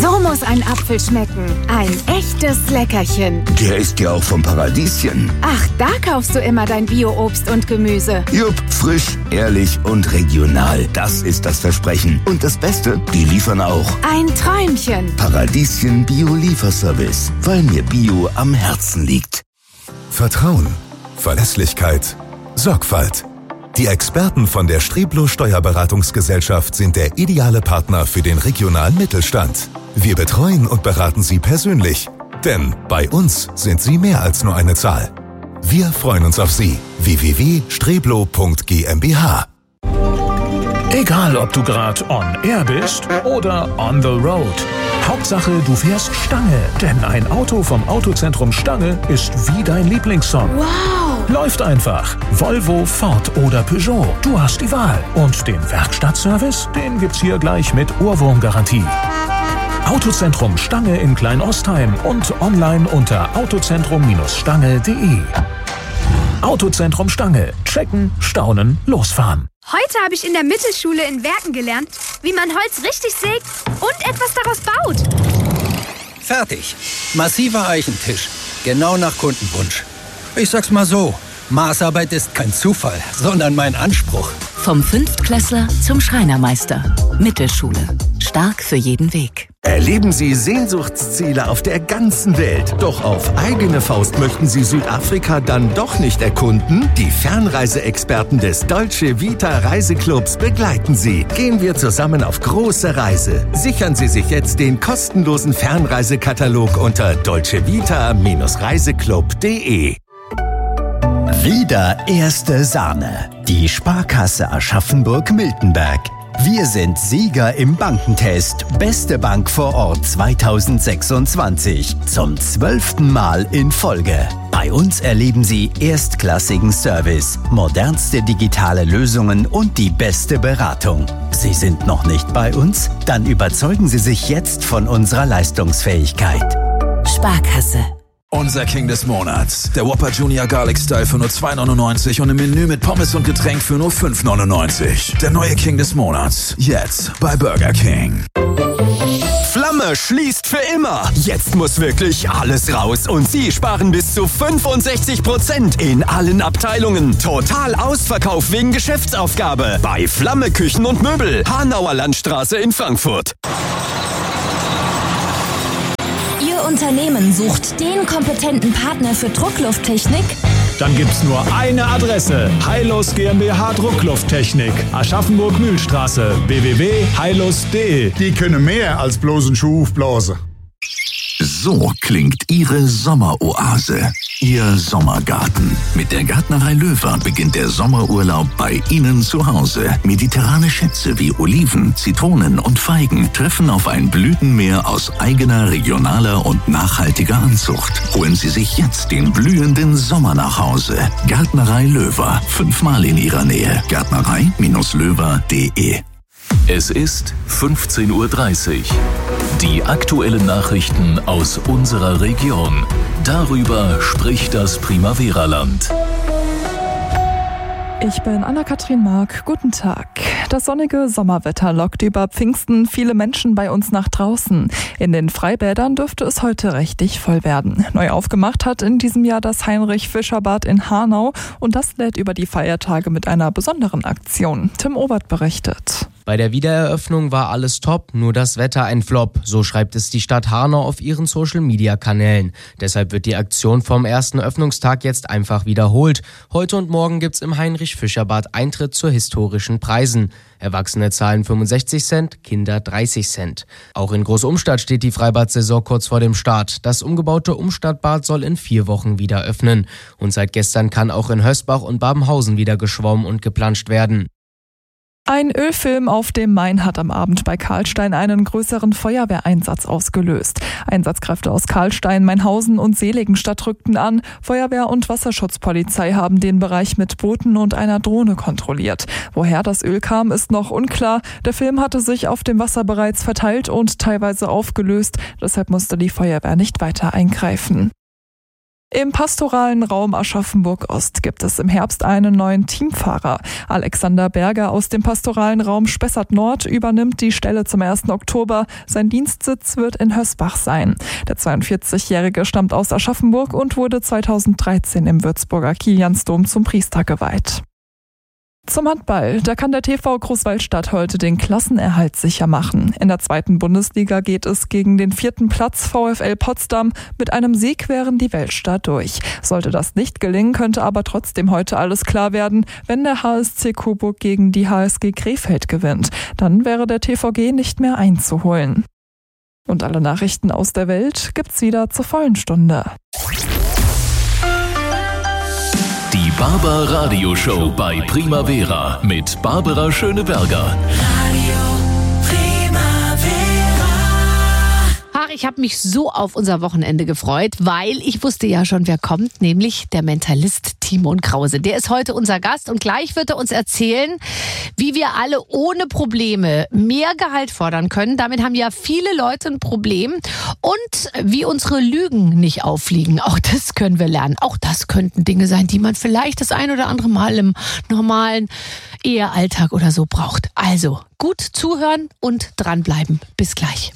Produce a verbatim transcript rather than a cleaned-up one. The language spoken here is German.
So muss ein Apfel schmecken. Ein echtes Leckerchen. Der ist ja auch vom Paradieschen. Ach, da kaufst du immer dein Bio-Obst und Gemüse. Jupp, frisch, ehrlich und regional. Das ist das Versprechen. Und das Beste, die liefern auch. Ein Träumchen. Paradieschen Bio-Lieferservice, weil mir Bio am Herzen liegt. Vertrauen, Verlässlichkeit, Sorgfalt. Die Experten von der Streblo Steuerberatungsgesellschaft sind der ideale Partner für den regionalen Mittelstand. Wir betreuen und beraten Sie persönlich, denn bei uns sind Sie mehr als nur eine Zahl. Wir freuen uns auf Sie. w w w punkt streblo punkt g m b h. Egal, ob du gerade on air bist oder on the road. Hauptsache, du fährst Stange, denn ein Auto vom Autozentrum Stange ist wie dein Lieblingssong. Wow! Läuft einfach. Volvo, Ford oder Peugeot. Du hast die Wahl. Und den Werkstattservice, den gibt's hier gleich mit Ohrwurmgarantie. Autozentrum Stange in Kleinostheim und online unter autozentrum Stange punkt de. Autozentrum Stange. Checken, staunen, losfahren. Heute habe ich in der Mittelschule in Werken gelernt, wie man Holz richtig sägt und etwas daraus baut. Fertig. Massiver Eichentisch. Genau nach Kundenwunsch. Ich sag's mal so, Maßarbeit ist kein Zufall, sondern mein Anspruch. Vom Fünftklässler zum Schreinermeister. Mittelschule. Stark für jeden Weg. Erleben Sie Sehnsuchtsziele auf der ganzen Welt. Doch auf eigene Faust möchten Sie Südafrika dann doch nicht erkunden? Die Fernreiseexperten des Dolce Vita Reiseclubs begleiten Sie. Gehen wir zusammen auf große Reise. Sichern Sie sich jetzt den kostenlosen Fernreisekatalog unter dolcevita reiseclub punkt de. Wieder erste Sahne. Die Sparkasse Aschaffenburg-Miltenberg. Wir sind Sieger im Bankentest. Beste Bank vor Ort zweitausendsechsundzwanzig. Zum zwölften Mal in Folge. Bei uns erleben Sie erstklassigen Service, modernste digitale Lösungen und die beste Beratung. Sie sind noch nicht bei uns? Dann überzeugen Sie sich jetzt von unserer Leistungsfähigkeit. Sparkasse. Unser King des Monats. Der Whopper Junior Garlic Style für nur zwei neunundneunzig und im Menü mit Pommes und Getränk für nur fünf neunundneunzig. Der neue King des Monats. Jetzt bei Burger King. Flamme schließt für immer. Jetzt muss wirklich alles raus und Sie sparen bis zu fünfundsechzig Prozent in allen Abteilungen. Total Ausverkauf wegen Geschäftsaufgabe. Bei Flamme Küchen und Möbel. Hanauer Landstraße in Frankfurt. Unternehmen sucht den kompetenten Partner für Drucklufttechnik? Dann gibt's nur eine Adresse. Heilus GmbH Drucklufttechnik. Aschaffenburg-Mühlstraße. w w w punkt heilus punkt de. Die können mehr als bloß einen Schuh aufblasen. So klingt Ihre Sommeroase, Ihr Sommergarten. Mit der Gärtnerei Löwer beginnt der Sommerurlaub bei Ihnen zu Hause. Mediterrane Schätze wie Oliven, Zitronen und Feigen treffen auf ein Blütenmeer aus eigener, regionaler und nachhaltiger Anzucht. Holen Sie sich jetzt den blühenden Sommer nach Hause. Gärtnerei Löwer, fünfmal in Ihrer Nähe. Gärtnerei Löwer punkt de. Es ist fünfzehn Uhr dreißig. Die aktuellen Nachrichten aus unserer Region. Darüber spricht das Primavera-Land. Ich bin Anna-Kathrin Mark. Guten Tag. Das sonnige Sommerwetter lockt über Pfingsten viele Menschen bei uns nach draußen. In den Freibädern dürfte es heute richtig voll werden. Neu aufgemacht hat in diesem Jahr das Heinrich-Fischer-Bad in Hanau und das lädt über die Feiertage mit einer besonderen Aktion. Tim Obert berichtet. Bei der Wiedereröffnung war alles top, nur das Wetter ein Flop. So schreibt es die Stadt Hanau auf ihren Social-Media-Kanälen. Deshalb wird die Aktion vom ersten Öffnungstag jetzt einfach wiederholt. Heute und morgen gibt's im Heinrich-Fischer-Bad Eintritt zu historischen Preisen. Erwachsene zahlen fünfundsechzig Cent, Kinder dreißig Cent. Auch in Großumstadt steht die Freibad-Saison kurz vor dem Start. Das umgebaute Umstadtbad soll in vier Wochen wieder öffnen. Und seit gestern kann auch in Hösbach und Babenhausen wieder geschwommen und geplanscht werden. Ein Ölfilm auf dem Main hat am Abend bei Karlstein einen größeren Feuerwehreinsatz ausgelöst. Einsatzkräfte aus Karlstein, Mainhausen und Seligenstadt rückten an. Feuerwehr und Wasserschutzpolizei haben den Bereich mit Booten und einer Drohne kontrolliert. Woher das Öl kam, ist noch unklar. Der Film hatte sich auf dem Wasser bereits verteilt und teilweise aufgelöst. Deshalb musste die Feuerwehr nicht weiter eingreifen. Im pastoralen Raum Aschaffenburg-Ost gibt es im Herbst einen neuen Teamfahrer. Alexander Berger aus dem pastoralen Raum Spessart-Nord übernimmt die Stelle zum ersten Oktober. Sein Dienstsitz wird in Hösbach sein. Der zweiundvierzigjährige stammt aus Aschaffenburg und wurde zweitausenddreizehn im Würzburger Kiliansdom zum Priester geweiht. Zum Handball. Da kann der T V Großwaldstadt heute den Klassenerhalt sicher machen. In der zweiten Bundesliga geht es gegen den vierten Platz VfL Potsdam. Mit einem Sieg wären die Weltstadt durch. Sollte das nicht gelingen, könnte aber trotzdem heute alles klar werden, wenn der H S C Coburg gegen die H S G Krefeld gewinnt. Dann wäre der T V G nicht mehr einzuholen. Und alle Nachrichten aus der Welt gibt's wieder zur vollen Stunde. Die Barber Radio Show bei Primavera mit Barbara Schöneberger. Ach, ich habe mich so auf unser Wochenende gefreut, weil ich wusste ja schon, wer kommt, nämlich der Mentalist Timon Krause. Der ist heute unser Gast und gleich wird er uns erzählen, wie wir alle ohne Probleme mehr Gehalt fordern können. Damit haben ja viele Leute ein Problem. Und wie unsere Lügen nicht auffliegen. Auch das können wir lernen. Auch das könnten Dinge sein, die man vielleicht das ein oder andere Mal im normalen Ehealltag oder so braucht. Also gut zuhören und dranbleiben. Bis gleich.